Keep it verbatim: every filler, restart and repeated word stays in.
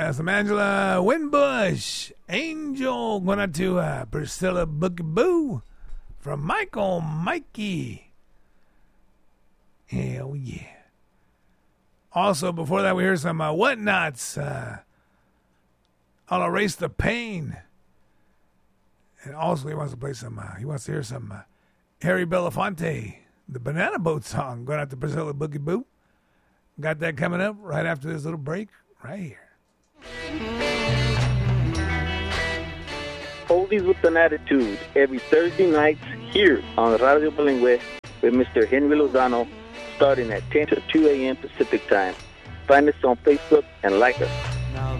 uh, some Angela Winbush. Angel going out to uh, Priscilla Boogaboo from Michael Mikey. Hell yeah. Also, before that, we hear some uh, Whatnots. Uh, I'll Erase the Pain. And also, he wants to play some, uh, he wants to hear some uh, Harry Belafonte, the Banana Boat song, going out to Priscilla Boogaboo. Got that coming up right after this little break right here. Oldies with an Attitude every Thursday nights here on Radio Bilingüe with Mister Henry Lozano starting at ten to two a.m. Pacific time. Find us on Facebook and like us.